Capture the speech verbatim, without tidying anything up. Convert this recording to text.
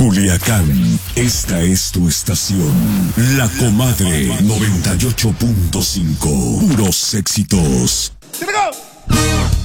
Culiacán, esta es tu estación. La Comadre noventa y ocho punto cinco. Puros éxitos.